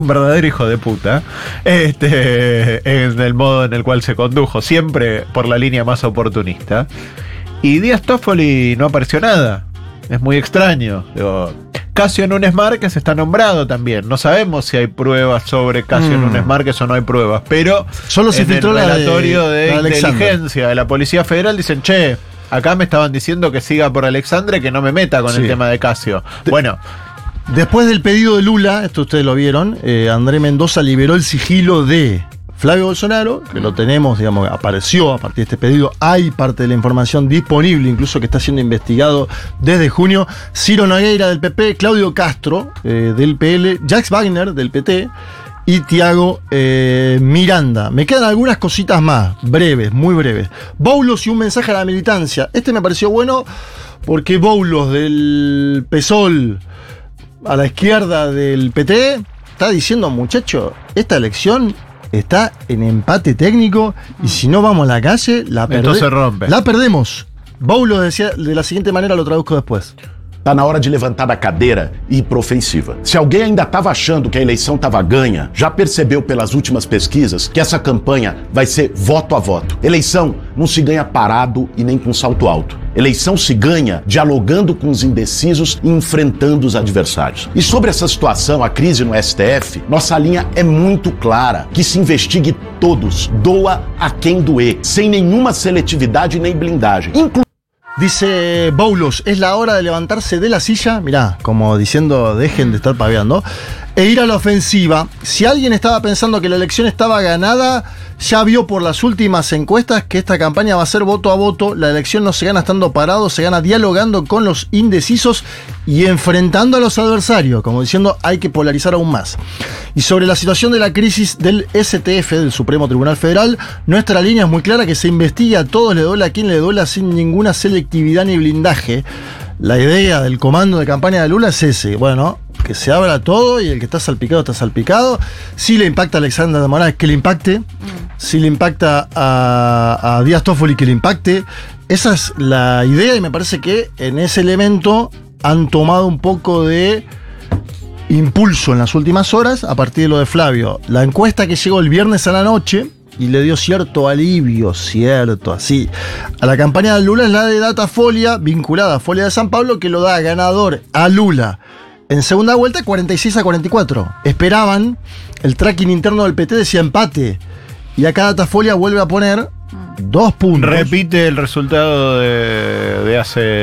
un verdadero hijo de puta, en el modo en el cual se condujo, siempre por la línea más oportunista. Y Díaz Toffoli no apareció nada. Es muy extraño. Digo, Casio Núñez Márquez está nombrado también. No sabemos si hay pruebas sobre Casio Núñez Márquez o no hay pruebas, pero solo se filtró el relatorio de inteligencia de la Policía Federal dicen, che, acá me estaban diciendo que siga por Alexandre, que no me meta con el tema de Casio. Bueno. Después del pedido de Lula, esto ustedes lo vieron, André Mendoza liberó el sigilo de Flavio Bolsonaro, que lo tenemos, digamos, apareció a partir de este pedido. Hay parte de la información disponible, incluso que está siendo investigado desde junio. Ciro Nogueira del PP, Claudio Castro del PL, Jacques Wagner del PT y Tiago Miranda. Me quedan algunas cositas más, breves, muy breves. Boulos y un mensaje a la militancia. Este me pareció bueno porque Boulos del PSOL a la izquierda del PT está diciendo, muchacho, esta elección está en empate técnico y si no vamos a la calle, entonces rompe. La perdemos. Boulos decía de la siguiente manera, lo traduzco después. Tá na hora de levantar da cadeira e ir pra ofensiva. Se alguém ainda estava achando que a eleição estava ganha, já percebeu pelas últimas pesquisas que essa campanha vai ser voto a voto. Eleição não se ganha parado e nem com salto alto. Eleição se ganha dialogando com os indecisos e enfrentando os adversários. E sobre essa situação, a crise no STF, nossa linha é muito clara, que se investigue todos, doa a quem doer, sem nenhuma seletividade nem blindagem. Dice Boulos, es la hora de levantarse de la silla, mirá, como diciendo, dejen de estar paveando, e ir a la ofensiva. Si alguien estaba pensando que la elección estaba ganada, ya vio por las últimas encuestas que esta campaña va a ser voto a voto. La elección no se gana estando parado, se gana dialogando con los indecisos y enfrentando a los adversarios, como diciendo, hay que polarizar aún más. Y sobre la situación de la crisis del STF, del Supremo Tribunal Federal, nuestra línea es muy clara, que se investigue a todos, le duela a quien le duela, sin ninguna selectividad ni blindaje. La idea del comando de campaña de Lula es ese, bueno, que se abra todo y el que está salpicado. Si le impacta a Alexandra de Moraes, que le impacte. Si le impacta a Díaz Toffoli, que le impacte. Esa es la idea y me parece que en ese elemento han tomado un poco de impulso en las últimas horas a partir de lo de Flavio. La encuesta que llegó el viernes a la noche y le dio cierto alivio, así, a la campaña de Lula es la de Datafolia, vinculada a Folia de San Pablo, que lo da ganador a Lula en segunda vuelta 46-44. Esperaban, el tracking interno del PT decía empate, y acá Datafolia vuelve a poner 2 puntos. Repite el resultado de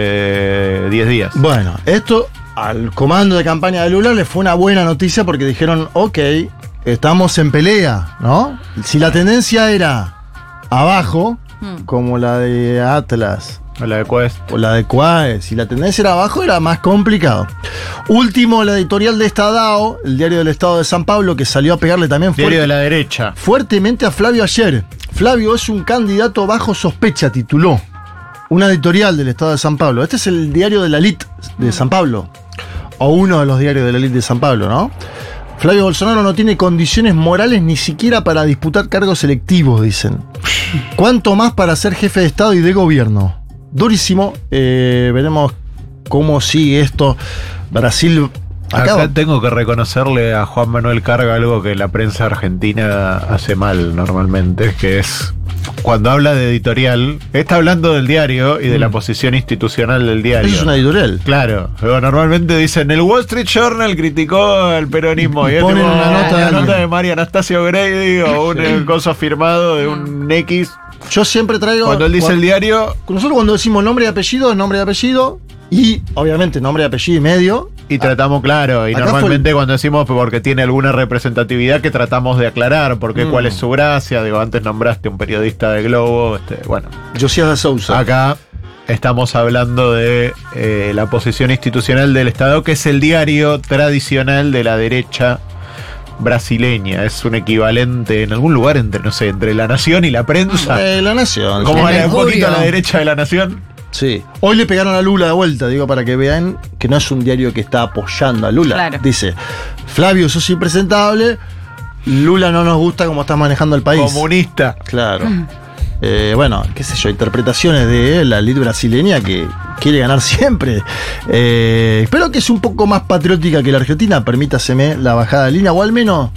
hace 10 días. Bueno, esto al comando de campaña de Lula le fue una buena noticia porque dijeron, ok, estamos en pelea, ¿no? Si la tendencia era abajo, como la de Atlas, o la de Quest, o la de Quaes, si la tendencia era abajo era más complicado. Último, la editorial de Estadao, el diario del Estado de San Pablo, que salió a pegarle también diario de la derecha, fuertemente a Flavio ayer. Flavio es un candidato bajo sospecha, tituló una editorial del Estado de San Pablo. Este es el diario de la elite de San Pablo, o uno de los diarios de la elite de San Pablo, ¿no? Flavio Bolsonaro no tiene condiciones morales ni siquiera para disputar cargos electivos, dicen. ¿Cuánto más para ser jefe de Estado y de gobierno? Durísimo. Veremos cómo sigue esto. Brasil. Acá tengo que reconocerle a Juan Manuel Carga algo que la prensa argentina hace mal normalmente, que es cuando habla de editorial, está hablando del diario y de la posición institucional del diario. Eso es una editorial. Claro. Pero normalmente dicen, el Wall Street Journal criticó el peronismo. Y ponen una nota de María Anastasio Grady o un coso firmado de un X. Yo siempre traigo... Cuando él dice el diario... Nosotros cuando decimos nombre y apellido, es nombre y apellido. Y obviamente nombre y apellido y medio. Y tratamos, claro, y normalmente cuando decimos porque tiene alguna representatividad que tratamos de aclarar, porque cuál es su gracia. Digo, antes nombraste un periodista de Globo, bueno. Josías de Sousa. Acá estamos hablando de la posición institucional del Estado, que es el diario tradicional de la derecha brasileña. Es un equivalente en algún lugar entre, no sé, entre La Nación y La Prensa. La Nación. Como un poquito a la derecha de La Nación. Sí. Hoy le pegaron a Lula de vuelta, digo, para que vean que no es un diario que está apoyando a Lula. Claro. Dice, Flavio, sos impresentable, Lula no nos gusta cómo estás manejando el país. Comunista. Claro. bueno, qué sé yo, interpretaciones de la elite brasileña que quiere ganar siempre. Espero que es un poco más patriótica que la Argentina, permítaseme la bajada de línea, o al menos